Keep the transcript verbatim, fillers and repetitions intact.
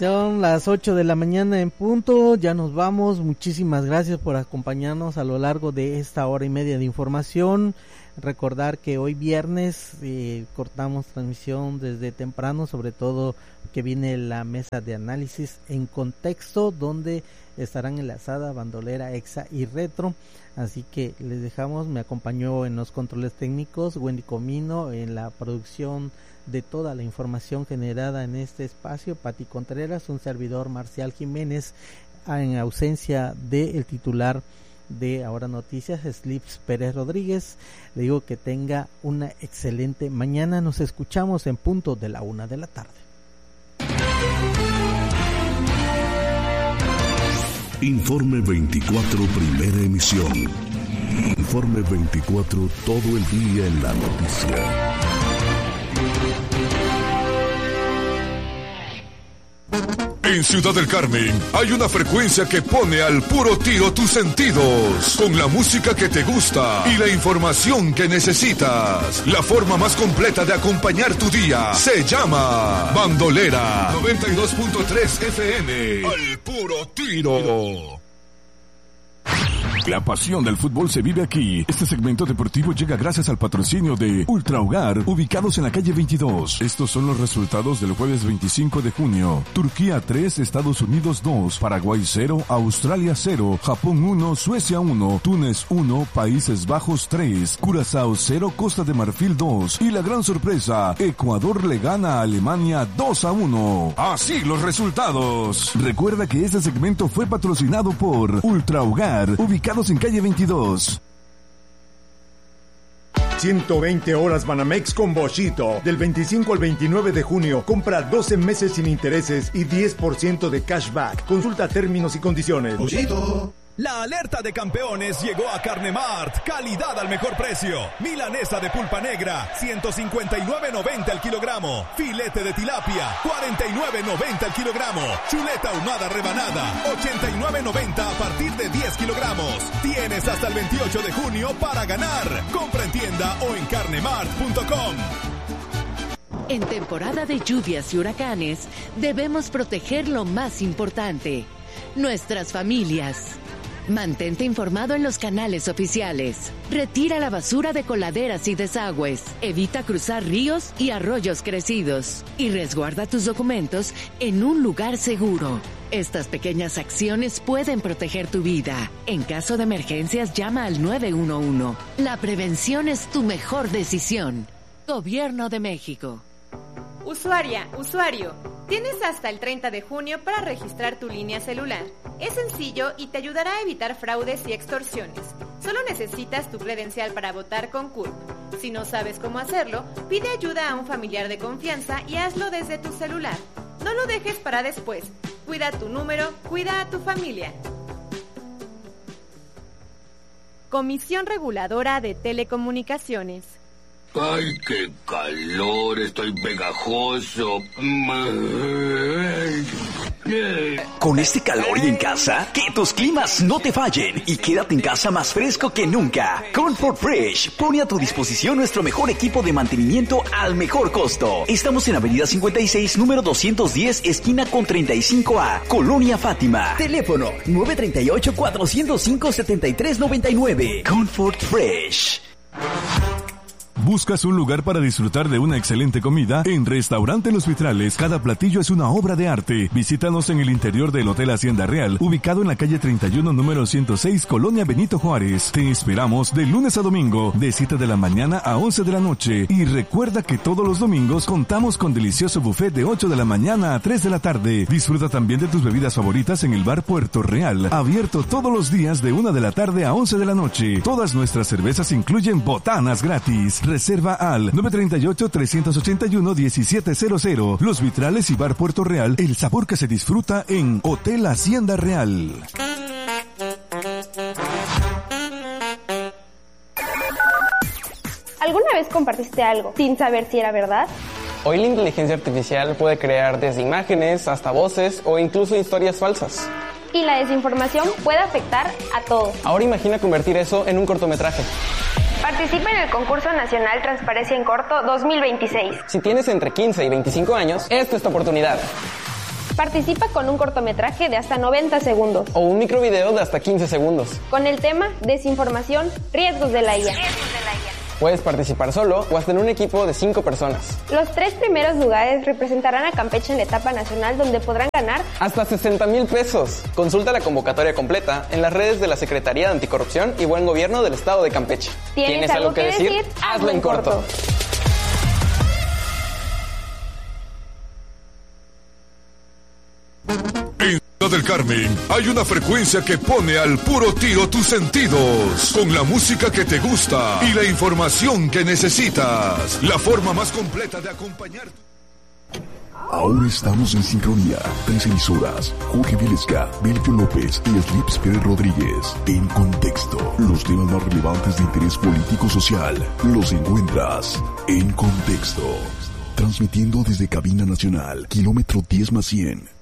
Son las ocho de la mañana en punto, ya nos vamos. Muchísimas gracias por acompañarnos a lo largo de esta hora y media de información. Recordar que hoy viernes eh, cortamos transmisión desde temprano, sobre todo que viene la mesa de análisis en contexto, donde estarán enlazada Bandolera, Exa y Retro. Así que les dejamos, me acompañó en los controles técnicos Wendy Comino, en la producción de toda la información generada en este espacio, Pati Contreras, un servidor Marcial Jiménez, en ausencia del titular de Ahora Noticias, Slips Pérez Rodríguez. Le digo que tenga una excelente mañana. Nos escuchamos en punto de la una de la tarde. Informe veinticuatro, primera emisión. Informe veinticuatro, todo el día en la noticia. En Ciudad del Carmen hay una frecuencia que pone al puro tiro tus sentidos, con la música que te gusta y la información que necesitas. La forma más completa de acompañar tu día se llama Bandolera noventa y dos punto tres F M. Al puro tiro. La pasión del fútbol se vive aquí. Este segmento deportivo llega gracias al patrocinio de Ultra Hogar, ubicados en la calle veintidós. Estos son los resultados del jueves veinticinco de junio. Turquía tres, Estados Unidos dos, Paraguay cero, Australia cero, Japón uno, Suecia uno, Túnez uno, Países Bajos tres, Curazao cero, Costa de Marfil dos. Y la gran sorpresa, Ecuador le gana a Alemania dos a uno. Así los resultados. Recuerda que este segmento fue patrocinado por Ultra Hogar, ubicado en calle veintidós. ciento veinte horas Banamex con Boschito. Del veinticinco al veintinueve de junio, compra doce meses sin intereses y diez por ciento de cashback. Consulta términos y condiciones. Boschito. La alerta de campeones llegó a Carnemart. Calidad al mejor precio. Milanesa de pulpa negra, ciento cincuenta y nueve noventa el kilogramo. Filete de tilapia, cuarenta y nueve noventa el kilogramo. Chuleta ahumada rebanada, ochenta y nueve noventa a partir de diez kilogramos. Tienes hasta el veintiocho de junio para ganar. Compra en tienda o en carnemart punto com. En temporada de lluvias y huracanes, debemos proteger lo más importante: nuestras familias. Mantente informado en los canales oficiales. Retira la basura de coladeras y desagües. Evita cruzar ríos y arroyos crecidos. Y resguarda tus documentos en un lugar seguro. Estas pequeñas acciones pueden proteger tu vida. En caso de emergencias, llama al nueve uno uno. La prevención es tu mejor decisión. Gobierno de México. Usuaria, usuario, tienes hasta el treinta de junio para registrar tu línea celular. Es sencillo y te ayudará a evitar fraudes y extorsiones. Solo necesitas tu credencial para votar con C U R P. Si no sabes cómo hacerlo, pide ayuda a un familiar de confianza y hazlo desde tu celular. No lo dejes para después. Cuida tu número, cuida a tu familia. Comisión Reguladora de Telecomunicaciones. ¡Ay, qué calor! Estoy pegajoso. Con este calor y en casa, que tus climas no te fallen y quédate en casa más fresco que nunca. Comfort Fresh pone a tu disposición nuestro mejor equipo de mantenimiento al mejor costo. Estamos en Avenida cincuenta y seis, número doscientos diez, esquina con treinta y cinco A, Colonia Fátima. Teléfono nueve tres ocho, cuatro cero cinco, siete tres nueve nueve. Comfort Fresh. ¿Buscas un lugar para disfrutar de una excelente comida? En Restaurante Los Vitrales, cada platillo es una obra de arte. Visítanos en el interior del Hotel Hacienda Real, ubicado en la calle treinta y uno, número ciento seis, Colonia Benito Juárez. Te esperamos de lunes a domingo, de siete de la mañana a once de la noche. Y recuerda que todos los domingos contamos con delicioso buffet de ocho de la mañana a tres de la tarde. Disfruta también de tus bebidas favoritas en el Bar Puerto Real, abierto todos los días de una de la tarde a once de la noche. Todas nuestras cervezas incluyen botanas gratis. Reserva al nueve tres ocho, tres ocho uno, uno siete cero cero. Los Vitrales y Bar Puerto Real, el sabor que se disfruta en Hotel Hacienda Real. ¿Alguna vez compartiste algo sin saber si era verdad? Hoy la inteligencia artificial puede crear desde imágenes hasta voces o incluso historias falsas. Y la desinformación puede afectar a todos. Ahora imagina convertir eso en un cortometraje. Participa en el concurso nacional Transparencia en Corto dos mil veintiséis. Si tienes entre quince y veinticinco años, esta es tu oportunidad. Participa con un cortometraje de hasta noventa segundos. O un microvideo de hasta quince segundos. Con el tema Desinformación, riesgos de la I A. Puedes participar solo o hasta en un equipo de cinco personas. Los tres primeros lugares representarán a Campeche en la etapa nacional, donde podrán ganar hasta sesenta mil pesos. Consulta la convocatoria completa en las redes de la Secretaría de Anticorrupción y Buen Gobierno del Estado de Campeche. ¿Tienes, ¿Tienes algo, algo que decir? decir? Hazlo en corto. corto. En Ciudad del Carmen hay una frecuencia que pone al puro tiro tus sentidos, con la música que te gusta y la información que necesitas. La forma más completa de acompañar. Ahora estamos en sincronía. Tres emisoras: Jorge Vilesca, Belfio López y Slips Pérez Rodríguez. En contexto, los temas más relevantes de interés político-social los encuentras en contexto. Transmitiendo desde Cabina Nacional, kilómetro diez más cien.